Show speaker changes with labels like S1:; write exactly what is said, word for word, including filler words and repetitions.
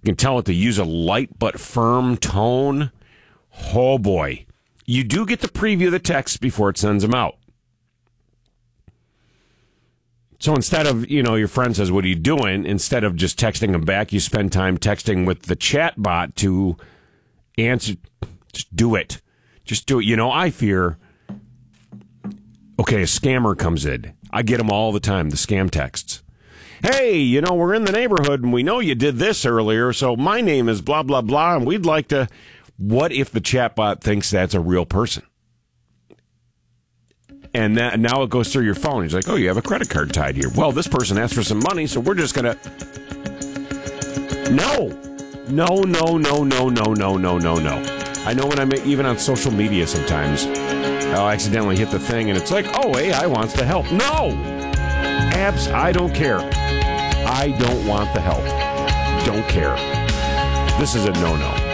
S1: You can tell it to use a light but firm tone. Oh, boy. You do get to preview the text before it sends them out. So instead of, you know, your friend says, what are you doing? Instead of just texting them back, you spend time texting with the chat bot to answer. Just do it. Just do it. You know, I fear, okay, a scammer comes in. I get them all the time, the scam texts. Hey, you know, we're in the neighborhood and we know you did this earlier, so my name is blah, blah, blah, and we'd like to... What if the chatbot thinks that's a real person? And that, now it goes through your phone. He's like, oh, you have a credit card tied here. Well, this person asked for some money, so we're just going to... No. No, no, no, no, no, no, no, no, no. I know when I'm even on social media sometimes, I'll accidentally hit the thing, and it's like, oh, A I wants to help. No! Abs, I don't care. I don't want the help. Don't care. This is a no-no.